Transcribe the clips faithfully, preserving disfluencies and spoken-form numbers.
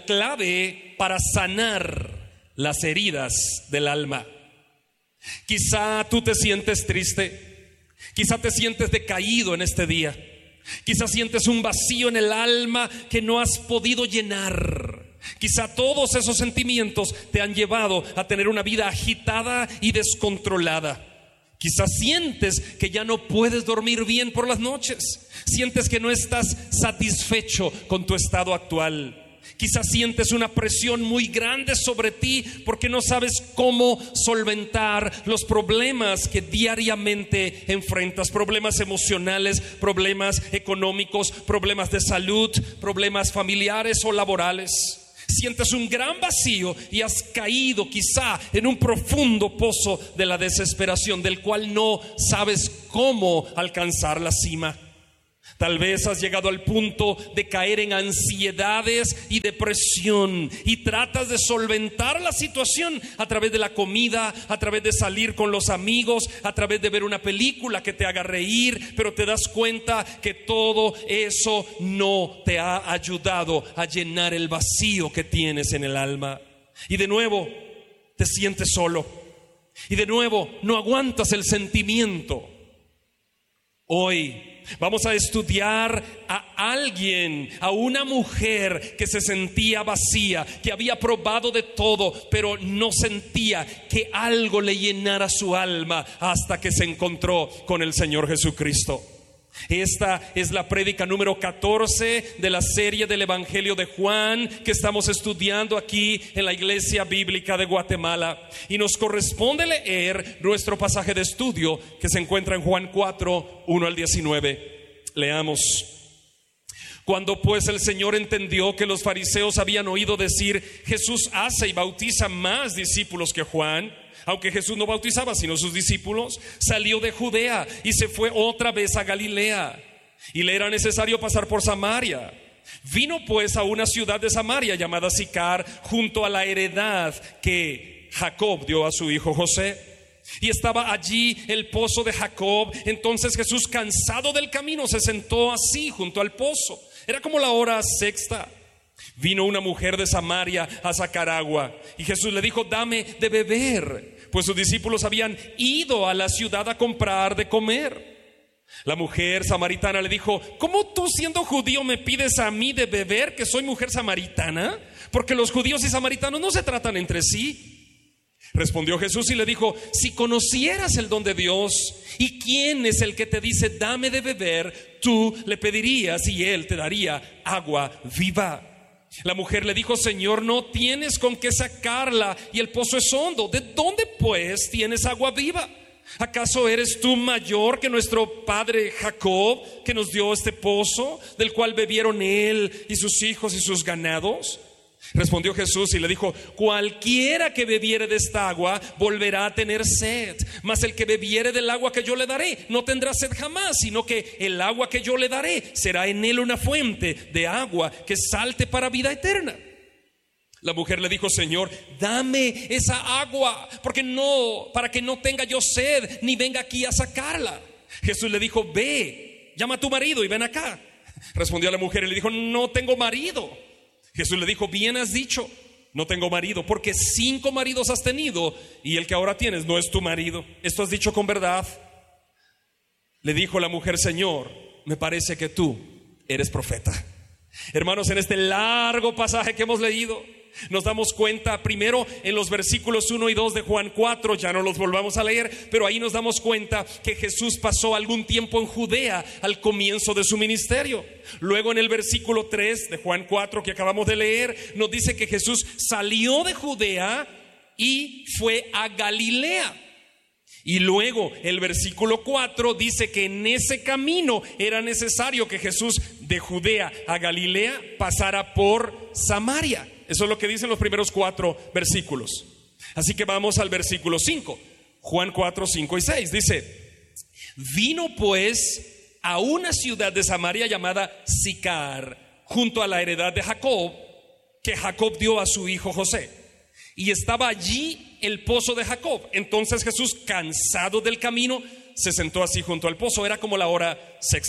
la clave para sanar las heridas del alma. Quizá tú te sientes triste, quizá te sientes decaído en este día, quizá sientes un vacío en el alma que no has podido llenar. Quizá todos esos sentimientos te han llevado a tener una vida agitada y descontrolada. Quizá sientes que ya no puedes dormir bien por las noches. Sientes que no estás satisfecho con tu estado actual. Quizás sientes una presión muy grande sobre ti porque no sabes cómo solventar los problemas que diariamente enfrentas, problemas emocionales, problemas económicos, problemas de salud, problemas familiares o laborales. Sientes un gran vacío y has caído quizá en un profundo pozo de la desesperación del cual no sabes cómo alcanzar la cima. Tal vez has llegado al punto de caer en ansiedades y depresión y tratas de solventar la situación a través de la comida, a través de salir con los amigos, a través de ver una película que te haga reír, pero te das cuenta que todo eso no te ha ayudado a llenar el vacío que tienes en el alma. Y de nuevo te sientes solo y de nuevo no aguantas el sentimiento. Hoy vamos a estudiar a alguien, a una mujer que se sentía vacía, que había probado de todo, pero no sentía que algo le llenara su alma hasta que se encontró con el Señor Jesucristo. Esta es la prédica número catorce de la serie del Evangelio de Juan que estamos estudiando aquí en la Iglesia Bíblica de Guatemala, y nos corresponde leer nuestro pasaje de estudio que se encuentra en Juan cuatro, uno al diecinueve. Leamos. Cuando pues el Señor entendió que los fariseos habían oído decir: Jesús hace y bautiza más discípulos que Juan, aunque Jesús no bautizaba sino sus discípulos, salió de Judea y se fue otra vez a Galilea, y le era necesario pasar por Samaria. Vino pues a una ciudad de Samaria llamada Sicar, junto a la heredad que Jacob dio a su hijo José, y estaba allí el pozo de Jacob. Entonces Jesús, cansado del camino, se sentó así junto al pozo. Era como la hora sexta. Vino una mujer de Samaria a sacar agua, y Jesús le dijo: dame de beber, pues sus discípulos habían ido a la ciudad a comprar de comer. La mujer samaritana le dijo: ¿cómo tú, siendo judío, me pides a mí de beber, que soy mujer samaritana? Porque los judíos y samaritanos no se tratan entre sí. Respondió Jesús y le dijo: si conocieras el don de Dios y quién es el que te dice dame de beber, tú le pedirías y él te daría agua viva. La mujer le dijo: Señor, no tienes con qué sacarla y el pozo es hondo. ¿De dónde pues tienes agua viva? ¿Acaso eres tú mayor que nuestro padre Jacob, que nos dio este pozo, del cual bebieron él y sus hijos y sus ganados? Respondió Jesús y le dijo: cualquiera que bebiere de esta agua volverá a tener sed, mas el que bebiere del agua que yo le daré no tendrá sed jamás, sino que el agua que yo le daré será en él una fuente de agua que salte para vida eterna. La mujer le dijo: Señor, dame esa agua, porque no, para que no tenga yo sed, ni venga aquí a sacarla. Jesús le dijo: ve, llama a tu marido y ven acá. Respondió la mujer y le dijo: no tengo marido. Jesús le dijo: bien has dicho, no tengo marido, porque cinco maridos has tenido y el que ahora tienes no es tu marido. Esto has dicho con verdad. Le dijo la mujer: Señor, me parece que tú eres profeta. Hermanos, en este largo pasaje que hemos leído, nos damos cuenta primero en los versículos uno y dos de Juan cuatro, ya no los volvamos a leer, pero ahí nos damos cuenta que Jesús pasó algún tiempo en Judea al comienzo de su ministerio. Luego en el versículo tres de Juan cuatro que acabamos de leer, nos dice que Jesús salió de Judea y fue a Galilea. Y luego el versículo cuatro dice que en ese camino era necesario que Jesús de Judea a Galilea pasara por Samaria. Eso es lo que dicen los primeros cuatro versículos. Así que vamos al versículo cinco. Juan cuatro, cinco y seis dice: vino pues a una ciudad de Samaria llamada Sicar, junto a la heredad de Jacob, que Jacob dio a su hijo José. Y estaba allí el pozo de Jacob. Entonces Jesús, cansado del camino, se sentó así junto al pozo. Era como la hora sexta.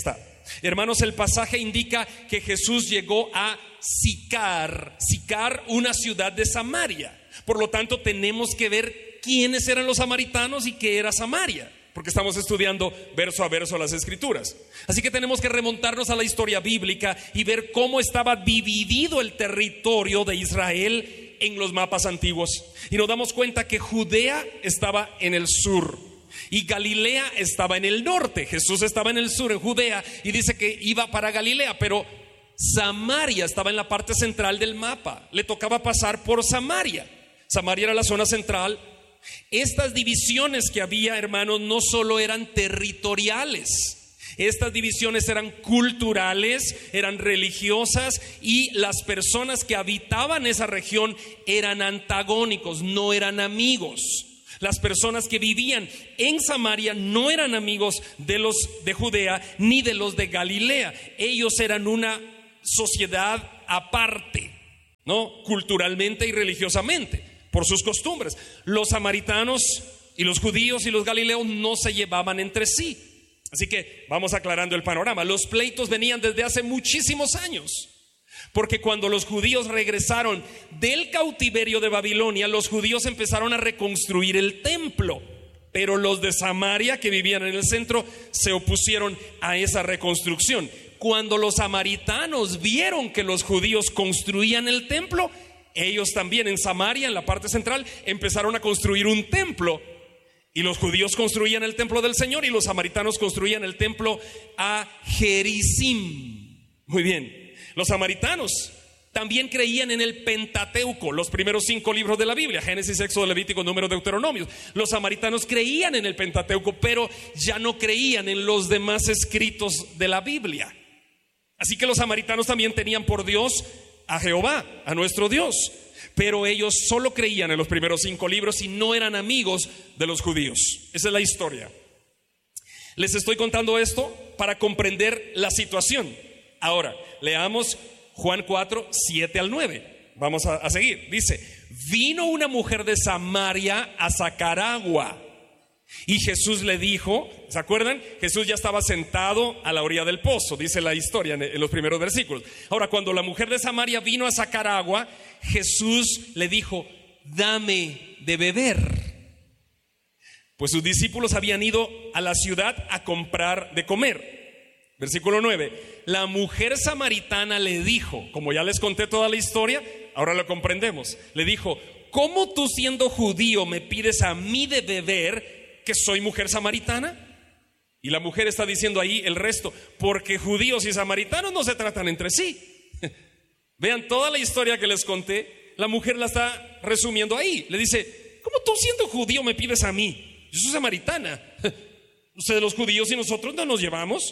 Hermanos, el pasaje indica que Jesús llegó a Sicar, Sicar, una ciudad de Samaria. Por lo tanto, tenemos que ver quiénes eran los samaritanos y qué era Samaria, porque estamos estudiando verso a verso las Escrituras. Así que tenemos que remontarnos a la historia bíblica y ver cómo estaba dividido el territorio de Israel en los mapas antiguos. Y nos damos cuenta que Judea estaba en el sur y Galilea estaba en el norte. Jesús estaba en el sur, en Judea, y dice que iba para Galilea, pero Samaria estaba en la parte central del mapa. Le tocaba pasar por Samaria. Samaria era la zona central. Estas divisiones que había, hermanos, no solo eran territoriales, estas divisiones eran culturales, eran religiosas, y las personas que habitaban esa región eran antagónicos, no eran amigos. Las personas que vivían en Samaria no eran amigos de los de Judea ni de los de Galilea. Ellos eran una sociedad aparte, ¿no? Culturalmente y religiosamente, por sus costumbres. Los samaritanos y los judíos y los galileos no se llevaban entre sí. Así que vamos aclarando el panorama. Los pleitos venían desde hace muchísimos años, porque cuando los judíos regresaron del cautiverio de Babilonia, los judíos empezaron a reconstruir el templo, pero los de Samaria, que vivían en el centro, se opusieron a esa reconstrucción. Cuando los samaritanos vieron que los judíos construían el templo, ellos también en Samaria, en la parte central, empezaron a construir un templo. Y los judíos construían el templo del Señor y los samaritanos construían el templo a Gerizim. Muy bien. Los samaritanos también creían en el Pentateuco, los primeros cinco libros de la Biblia: Génesis, Éxodo, Levítico, Número, Deuteronomio. Los samaritanos creían en el Pentateuco, pero ya no creían en los demás escritos de la Biblia. Así que los samaritanos también tenían por Dios a Jehová, a nuestro Dios, pero ellos solo creían en los primeros cinco libros y no eran amigos de los judíos. Esa es la historia. Les estoy contando esto para comprender la situación. Ahora, leamos Juan cuatro, siete al nueve. Vamos a, a seguir. Dice: vino una mujer de Samaria a sacar agua. Y Jesús le dijo, ¿se acuerdan? Jesús ya estaba sentado a la orilla del pozo, dice la historia en, en los primeros versículos. Ahora, cuando la mujer de Samaria vino a sacar agua, Jesús le dijo: dame de beber. Pues sus discípulos habían ido a la ciudad a comprar de comer. Versículo nueve. La mujer samaritana le dijo, como ya les conté toda la historia, ahora lo comprendemos. Le dijo: ¿cómo tú, siendo judío, me pides a mí de beber, que soy mujer samaritana? Y la mujer está diciendo ahí el resto: porque judíos y samaritanos no se tratan entre sí. Vean toda la historia que les conté. La mujer la está resumiendo ahí. Le dice: ¿cómo tú, siendo judío, me pides a mí? Yo soy samaritana. Ustedes, los judíos, y nosotros no nos llevamos.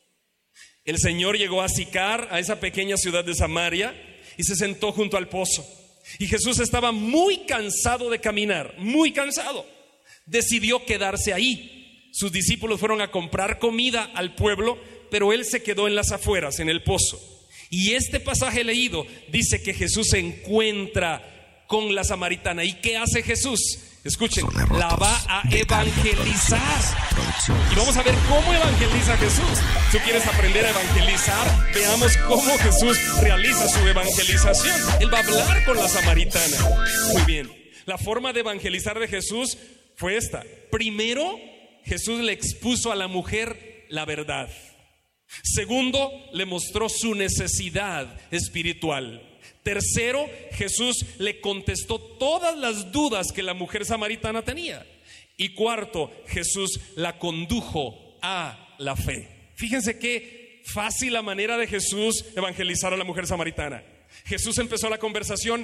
El Señor llegó a Sicar, a esa pequeña ciudad de Samaria, y se sentó junto al pozo. Y Jesús estaba muy cansado de caminar, muy cansado. Decidió quedarse ahí. Sus discípulos fueron a comprar comida al pueblo, pero él se quedó en las afueras, en el pozo. Y este pasaje leído dice que Jesús se encuentra con la samaritana. ¿Y qué hace Jesús? Escuchen, la va a evangelizar. Y vamos a ver cómo evangeliza Jesús. Si tú quieres aprender a evangelizar, veamos cómo Jesús realiza su evangelización. Él va a hablar con la samaritana. Muy bien. La forma de evangelizar de Jesús fue esta. Primero, Jesús le expuso a la mujer la verdad. Segundo, le mostró su necesidad espiritual. Tercero, Jesús le contestó todas las dudas que la mujer samaritana tenía. Y cuarto, Jesús la condujo a la fe. Fíjense qué fácil la manera de Jesús evangelizar a la mujer samaritana. Jesús empezó la conversación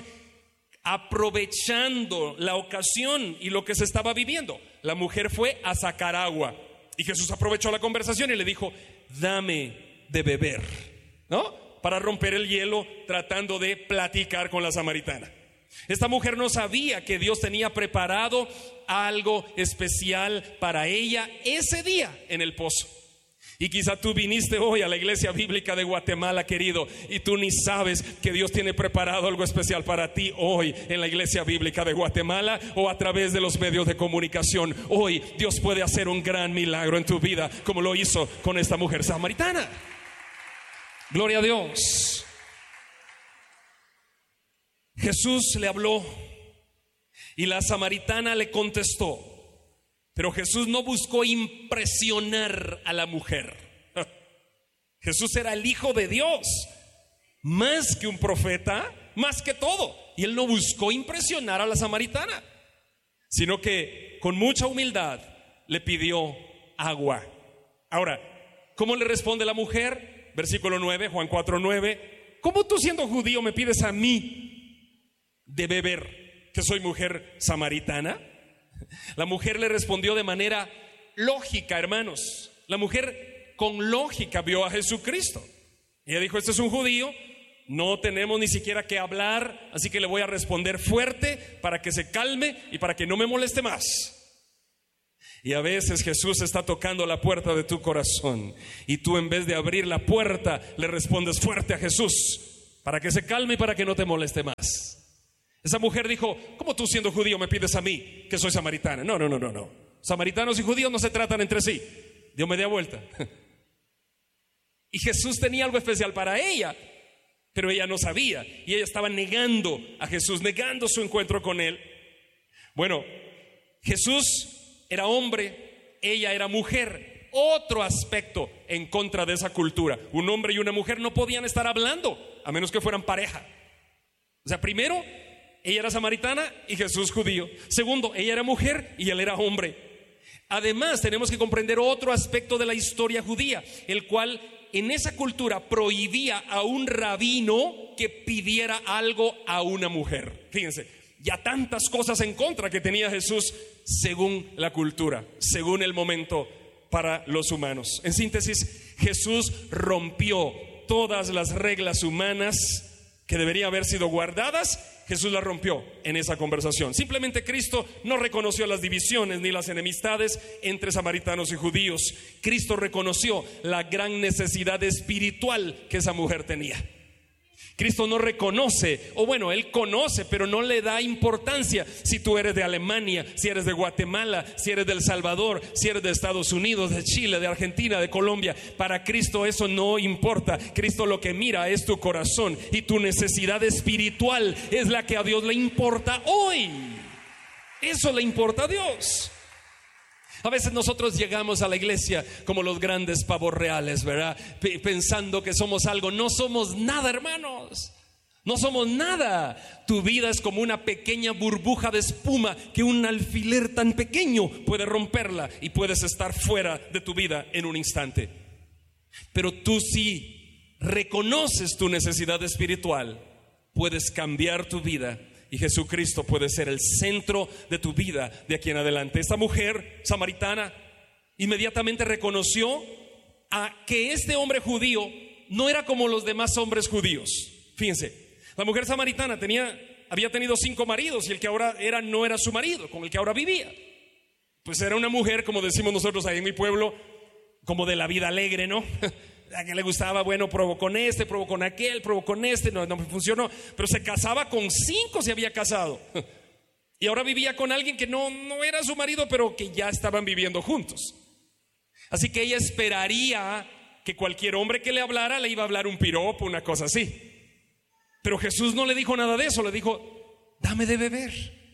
aprovechando la ocasión y lo que se estaba viviendo. La mujer fue a sacar agua y Jesús aprovechó la conversación y le dijo: dame de beber, ¿no? Para romper el hielo, tratando de platicar con la samaritana. Esta mujer no sabía que Dios tenía preparado algo especial para ella ese día en el pozo. Y quizá tú viniste hoy a la Iglesia Bíblica de Guatemala, querido, y tú ni sabes que Dios tiene preparado algo especial para ti hoy en la Iglesia Bíblica de Guatemala o a través de los medios de comunicación. Hoy Dios puede hacer un gran milagro en tu vida, como lo hizo con esta mujer samaritana. Gloria a Dios. Jesús le habló y la samaritana le contestó, pero Jesús no buscó impresionar a la mujer. Jesús era el Hijo de Dios, más que un profeta, más que todo. Y él no buscó impresionar a la samaritana, sino que con mucha humildad le pidió agua. Ahora, ¿cómo le responde la mujer? Versículo nueve, Juan cuatro nueve. ¿Cómo tú, siendo judío, me pides a mí de beber, que soy mujer samaritana? La mujer le respondió de manera lógica, hermanos. La mujer con lógica vio a Jesucristo. Ella dijo, este es un judío, no tenemos ni siquiera que hablar, así que le voy a responder fuerte para que se calme y para que no me moleste más. Y a veces Jesús está tocando la puerta de tu corazón y tú, en vez de abrir la puerta, le respondes fuerte a Jesús para que se calme y para que no te moleste más. Esa mujer dijo, ¿cómo tú, siendo judío, me pides a mí que soy samaritana? No, no, no, no, no. Samaritanos y judíos no se tratan entre sí. Dios me dé vuelta. Y Jesús tenía algo especial para ella, pero ella no sabía. Y ella estaba negando a Jesús, negando su encuentro con él. Bueno, Jesús era hombre, ella era mujer. Otro aspecto en contra de esa cultura. Un hombre y una mujer no podían estar hablando, a menos que fueran pareja. O sea, primero, ella era samaritana y Jesús judío. Segundo, ella era mujer y él era hombre. Además, tenemos que comprender otro aspecto de la historia judía, el cual en esa cultura prohibía a un rabino que pidiera algo a una mujer. Fíjense, ya tantas cosas en contra que tenía Jesús según la cultura, según el momento para los humanos. En síntesis, Jesús rompió todas las reglas humanas que deberían haber sido guardadas. Jesús las rompió en esa conversación. Simplemente Cristo no reconoció las divisiones ni las enemistades entre samaritanos y judíos. Cristo reconoció la gran necesidad espiritual que esa mujer tenía. Cristo no reconoce, o bueno, Él conoce, pero no le da importancia si tú eres de Alemania, si eres de Guatemala, si eres de El Salvador, si eres de Estados Unidos, de Chile, de Argentina, de Colombia. Para Cristo eso no importa. Cristo lo que mira es tu corazón, y tu necesidad espiritual es la que a Dios le importa hoy. Eso le importa a Dios. A veces nosotros llegamos a la iglesia como los grandes pavos reales, ¿verdad? P- pensando que somos algo. No somos nada, hermanos. No somos nada. Tu vida es como una pequeña burbuja de espuma que un alfiler tan pequeño puede romperla y puedes estar fuera de tu vida en un instante. Pero tú, si reconoces tu necesidad espiritual, puedes cambiar tu vida. Y Jesucristo puede ser el centro de tu vida de aquí en adelante. Esta mujer samaritana inmediatamente reconoció a que este hombre judío no era como los demás hombres judíos. Fíjense, la mujer samaritana tenía, había tenido cinco maridos y el que ahora era no era su marido, con el que ahora vivía. Pues era una mujer, como decimos nosotros ahí en mi pueblo, como de la vida alegre, ¿no? A que le gustaba, bueno, probó con este, probó con aquel, probó con este, no, no funcionó. Pero se casaba con cinco, se había casado. Y ahora vivía con alguien que no, no era su marido, pero que ya estaban viviendo juntos. Así que ella esperaría que cualquier hombre que le hablara le iba a hablar un piropo, una cosa así. Pero Jesús no le dijo nada de eso, le dijo, dame de beber.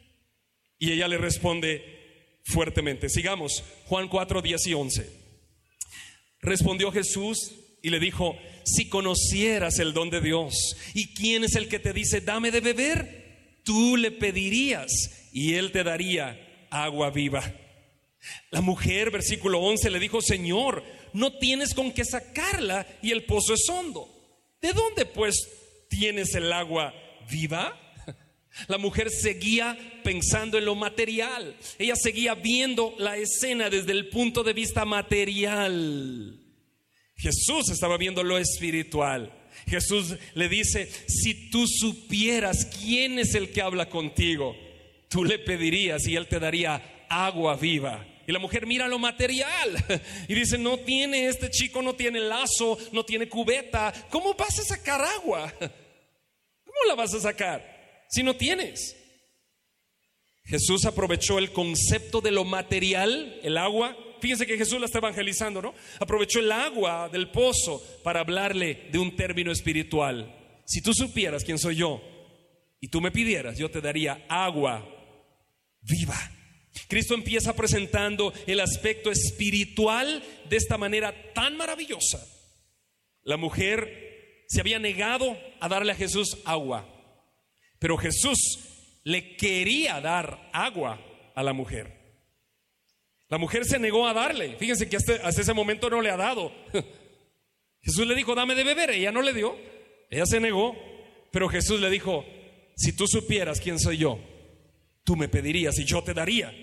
Y ella le responde fuertemente. Sigamos, Juan cuatro, diez y once. Respondió Jesús y le dijo, si conocieras el don de Dios y quién es el que te dice dame de beber, tú le pedirías y él te daría agua viva. La mujer, versículo once, le dijo, Señor, no tienes con qué sacarla y el pozo es hondo. ¿De dónde pues tienes el agua viva? La mujer seguía pensando en lo material. Ella seguía viendo la escena desde el punto de vista material. Jesús estaba viendo lo espiritual. Jesús le dice, si tú supieras quién es el que habla contigo, tú le pedirías y él te daría agua viva. Y la mujer mira lo material y dice, no tiene este chico, no tiene lazo, no tiene cubeta. ¿Cómo vas a sacar agua? ¿Cómo la vas a sacar si no tienes? Jesús aprovechó el concepto de lo material, el agua, Fíjense que Jesús la está evangelizando, ¿no? Aprovechó el agua del pozo para hablarle de un término espiritual. Si tú supieras quién soy yo y tú me pidieras, yo te daría agua viva. Cristo empieza presentando el aspecto espiritual de esta manera tan maravillosa. La mujer se había negado a darle a Jesús agua, pero Jesús le quería dar agua a la mujer. La mujer se negó a darle. Fíjense que hasta, hasta ese momento no le ha dado. Jesús le dijo, dame de beber. Ella no le dio. Ella se negó. Pero Jesús le dijo, si tú supieras quién soy yo, tú me pedirías y yo te daría.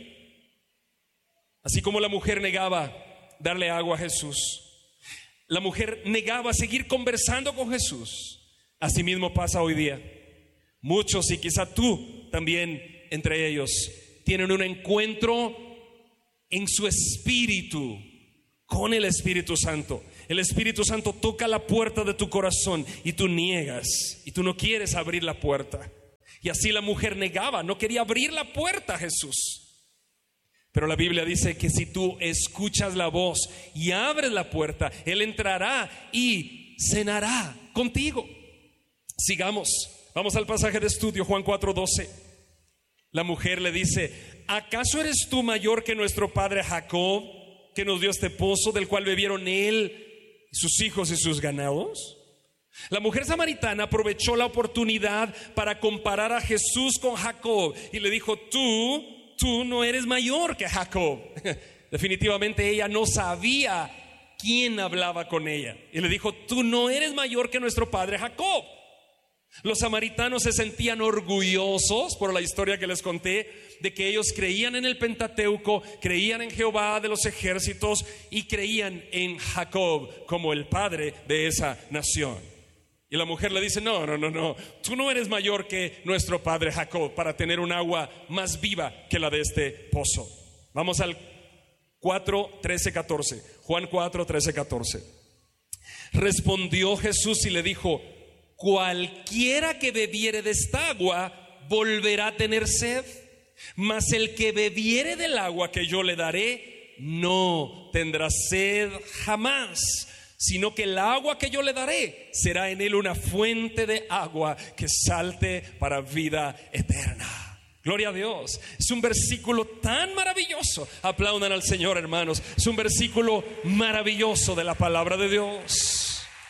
Así como la mujer negaba darle agua a Jesús, la mujer negaba seguir conversando con Jesús. Así mismo pasa hoy día. Muchos, y quizá tú también entre ellos, tienen un encuentro en su espíritu con el Espíritu Santo. El Espíritu Santo toca la puerta de tu corazón y tú niegas y tú no quieres abrir la puerta. Y así la mujer negaba, no quería abrir la puerta a Jesús. Pero la Biblia dice que si tú escuchas la voz y abres la puerta, Él entrará y cenará contigo. Sigamos, vamos al pasaje de estudio, Juan cuatro doce. La mujer le dice, ¿acaso eres tú mayor que nuestro padre Jacob, que nos dio este pozo del cual bebieron él, sus hijos y sus ganados? La mujer samaritana aprovechó la oportunidad para comparar a Jesús con Jacob y le dijo, tú, tú no eres mayor que Jacob. Definitivamente ella no sabía quién hablaba con ella. Y le dijo, tú no eres mayor que nuestro padre Jacob. Los samaritanos se sentían orgullosos por la historia que les conté, de que ellos creían en el Pentateuco, creían en Jehová de los ejércitos y creían en Jacob como el padre de esa nación. Y la mujer le dice, no, no, no, no, tú no eres mayor que nuestro padre Jacob para tener un agua más viva que la de este pozo. Vamos al cuatro, trece, catorce. Juan cuatro, trece, catorce. Respondió Jesús y le dijo, cualquiera que bebiere de esta agua volverá a tener sed, mas el que bebiere del agua que yo le daré no tendrá sed jamás, sino que el agua que yo le daré será en él una fuente de agua que salte para vida eterna. Gloria a Dios. Es un versículo tan maravilloso. Aplaudan al Señor, hermanos. Es un versículo maravilloso de la palabra de Dios.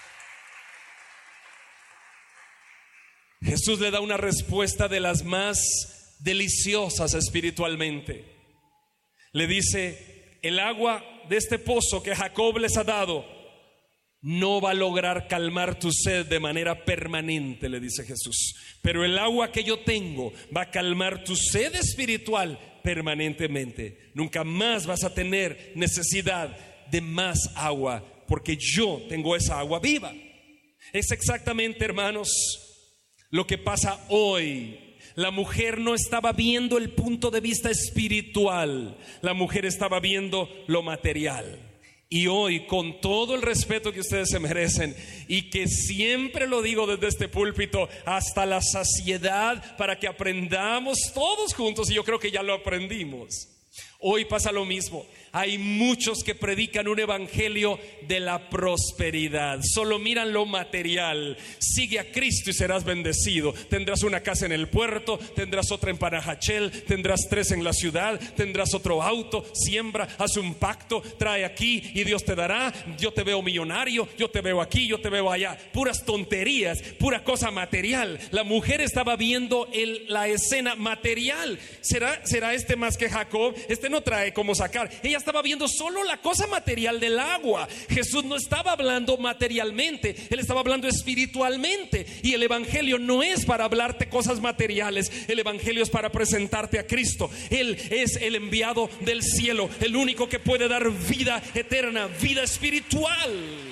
Jesús le da una respuesta de las más deliciosas espiritualmente. Le dice, el agua de este pozo que Jacob les ha dado no va a lograr calmar tu sed de manera permanente, le dice Jesús. Pero el agua que yo tengo va a calmar tu sed espiritual permanentemente. Nunca más vas a tener necesidad de más agua, porque yo tengo esa agua viva. Es exactamente, hermanos, lo que pasa hoy. La mujer no estaba viendo el punto de vista espiritual, la mujer estaba viendo lo material. Y hoy, con todo el respeto que ustedes se merecen, y que siempre lo digo desde este púlpito hasta la saciedad, para que aprendamos todos juntos, y yo creo que ya lo aprendimos. Hoy pasa lo mismo. Hay muchos que predican un evangelio de la prosperidad. Solo miran lo material. Sigue a Cristo y serás bendecido. Tendrás una casa en el puerto, tendrás otra en Panajachel, tendrás tres en la ciudad, tendrás otro auto. Siembra, haz un pacto, trae aquí y Dios te dará. Yo te veo millonario, yo te veo aquí, yo te veo allá. Puras tonterías, pura cosa material. La mujer estaba viendo el, la escena material. ¿Será, será este más que Jacob? Este no trae cómo sacar. Ella estaba viendo solo la cosa material del agua. Jesús no estaba hablando materialmente, Él estaba hablando espiritualmente. Y el evangelio no es para hablarte cosas materiales. El evangelio es para presentarte a Cristo. Él es el enviado del cielo, el único que puede dar vida eterna, vida espiritual.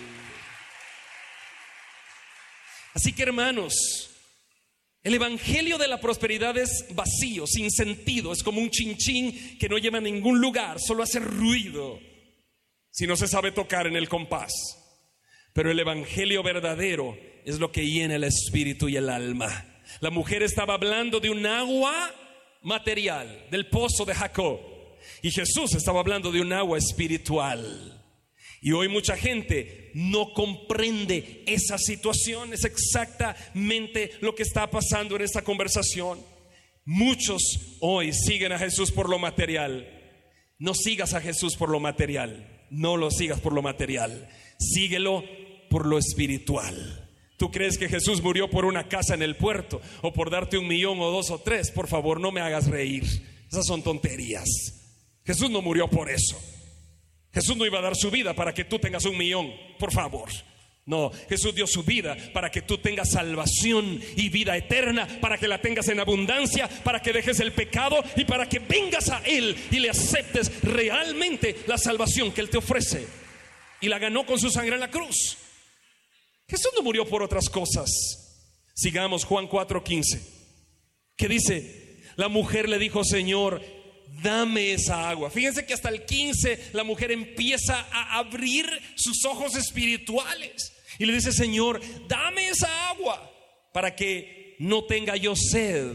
Así que, hermanos, el evangelio de la prosperidad es vacío, sin sentido. Es como un chinchín que no lleva a ningún lugar, solo hace ruido si no se sabe tocar en el compás. Pero el evangelio verdadero es lo que llena el espíritu y el alma. La mujer estaba hablando de un agua material, del pozo de Jacob. Y Jesús estaba hablando de un agua espiritual. Y hoy mucha gente no comprende esa situación. Es exactamente lo que está pasando en esta conversación. Muchos hoy siguen a Jesús por lo material. No sigas a Jesús por lo material. No lo sigas por lo material. Síguelo por lo espiritual. ¿Tú crees que Jesús murió por una casa en el puerto o por darte un millón o dos o tres? Por favor, no me hagas reír. Esas son tonterías. Jesús no murió por eso. Jesús no iba a dar su vida para que tú tengas un millón, por favor. No, Jesús dio su vida para que tú tengas salvación y vida eterna, para que la tengas en abundancia, para que dejes el pecado y para que vengas a Él y le aceptes realmente la salvación que Él te ofrece. Y la ganó con su sangre en la cruz. Jesús no murió por otras cosas. Sigamos Juan cuatro quince, que dice: la mujer le dijo: Señor, dame esa agua. Fíjense que hasta el quince la mujer empieza a abrir sus ojos espirituales y le dice: Señor, dame esa agua para que no tenga yo sed